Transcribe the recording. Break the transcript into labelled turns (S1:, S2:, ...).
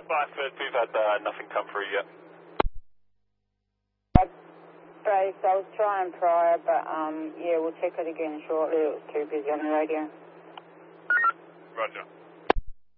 S1: Blackford, we've had nothing come through yet.
S2: Base, I was trying prior, but yeah, we'll check it again shortly. It was too busy on the radio.
S1: Roger.